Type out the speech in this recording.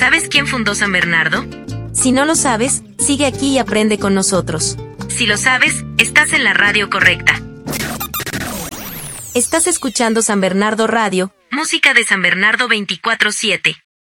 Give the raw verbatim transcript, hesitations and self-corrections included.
¿Sabes quién fundó San Bernardo? Si no lo sabes, sigue aquí y aprende con nosotros. Si lo sabes, estás en la radio correcta. Estás escuchando San Bernardo Radio, música de San Bernardo veinticuatro siete.